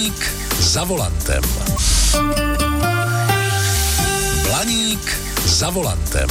Blaník za volantem. Blaník za volantem.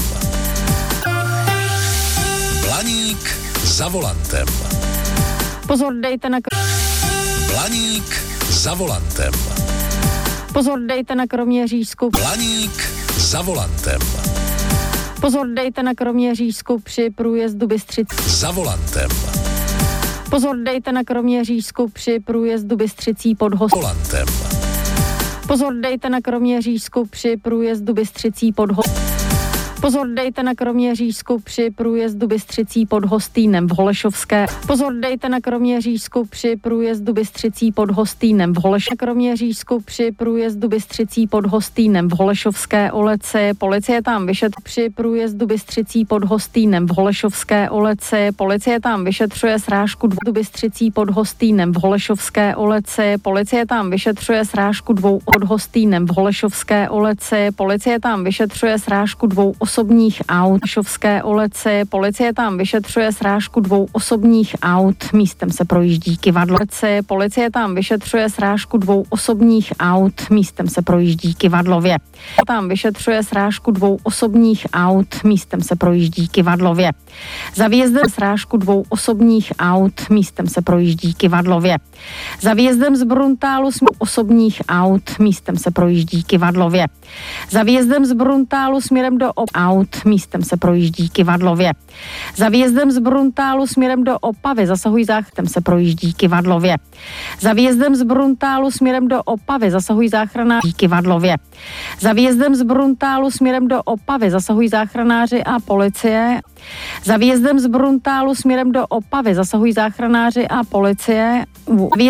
Blaník za volantem. Pozor, dejte na... Blaník za volantem. Pozor, dejte na Kroměřížsku. Blaník za volantem. Pozor, dejte na Kroměřížsku při průjezdu Bystřicí. Za volantem. Pozor, dejte na Kroměřížsku při průjezdu Bystřicí pod Hostí. Volantem. Pozor, dejte na Kroměřížsku při průjezdu Bystřicí pod Hostí. Pozor, dejte na Kroměřížsku při průjezdu Bystřicí pod Hostýnem v Holešovské. Pozor, dejte na Kroměřížsku při průjezdu Bystřicí pod Hostýnem v Holešovské. Kroměřížsku při průjezdu Bystřicí pod Hostýnem v Holešovské Oleci. Policie tam vyšetřuje při průjezdu Bystřicí pod Hostýnem v Holešovské Oleci. Policie tam vyšetřuje srážku Bystřicí pod Hostýnem v Holešovské Oleci. Policie tam vyšetřuje srážku dvou pod Hostýnem v Holešovské Oleci. Policie tam vyšetřuje srážku dvou osobních aut v Holešovské Oleci. Policie tam vyšetřuje srážku dvou osobních aut. Místem se projíždí Kyvadlo. Policie tam vyšetřuje srážku dvou osobních aut. Místem se projíždí Kyvadlově. Tam vyšetřuje srážku dvou osobních aut. Místem se projíždí Kyvadlově. Za výjezdem srážku dvou osobních aut. Místem se projíždí Kyvadlově. Za výjezdem z Bruntálu osobních aut. Místem se projíždí Kyvadlově. Za výjezdem z Bruntálu směrem do aut, místem se projíždí Kyvadlově. Za výjezdem z Bruntálu směrem do Opavy zasahují záchranáři, se projíždí Kyvadlově. Za výjezdem z Bruntálu směrem do Opavy zasahují záchranáři Kyvadlově. Za výjezdem z Bruntálu směrem do Opavy zasahují záchranáři a policie. Za výjezdem z Bruntálu směrem do Opavy zasahují záchranáři a policie.